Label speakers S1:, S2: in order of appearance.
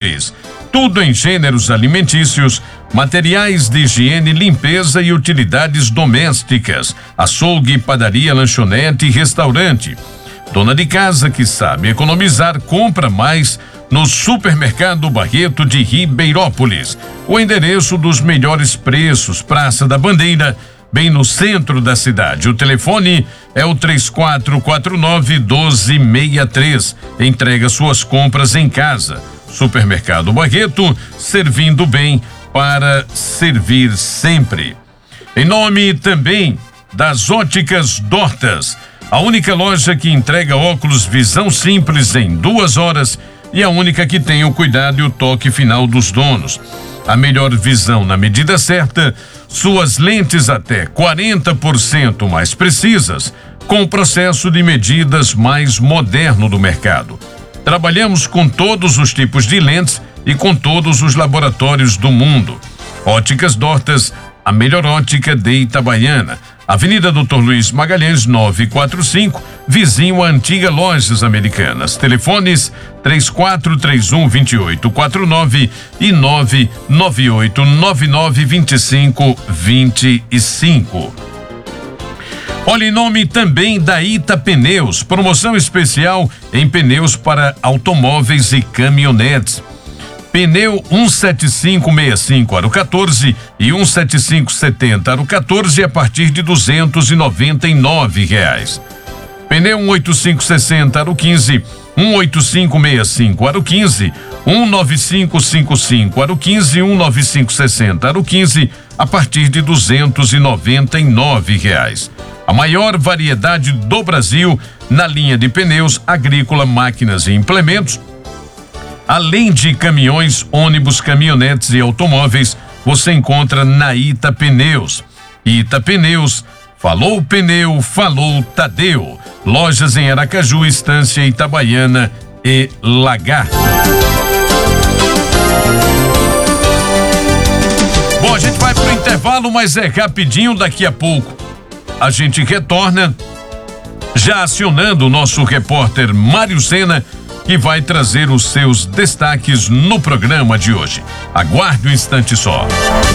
S1: Beirópolis. Tudo em gêneros alimentícios, materiais de higiene, limpeza e utilidades domésticas. Açougue, padaria, lanchonete e restaurante. Dona de casa que sabe economizar, compra mais no Supermercado Barreto de Ribeirópolis. O endereço dos melhores preços, Praça da Bandeira, bem no centro da cidade. O telefone é o 3449-1263. Entrega suas compras em casa. Supermercado Barreto, servindo bem para servir sempre. Em nome também das Óticas Dortas, a única loja que entrega óculos visão simples em 2 horas e a única que tem o cuidado e o toque final dos donos. A melhor visão na medida certa, suas lentes até 40% mais precisas, com o processo de medidas mais moderno do mercado. Trabalhamos com todos os tipos de lentes e com todos os laboratórios do mundo. Óticas Dortas, a melhor ótica de Itabaiana. Avenida Dr. Luiz Magalhães, 945, vizinho à antiga Lojas Americanas. Telefones 3431-2849 e 998992525. Olha, em nome também da Ita Pneus, promoção especial em pneus para automóveis e caminhonetes. Pneu 17565 aro 14 e 17570 aro 14 a partir de R$299. Pneu 18560 aro 15, 18565 aro 15, 19555 aro 15, 19560 aro 15 a partir de R$299. A maior variedade do Brasil na linha de pneus agrícola, máquinas e implementos. Além de caminhões, ônibus, caminhonetes e automóveis, você encontra na Ita Pneus. Ita Pneus, falou pneu, falou Tadeu. Lojas em Aracaju, Estância, Itabaiana e Lagarto. Bom, a gente vai pro intervalo, mas é rapidinho, daqui a pouco a gente retorna, já acionando o nosso repórter Mário Sena, que vai trazer os seus destaques no programa de hoje. Aguarde um instante só.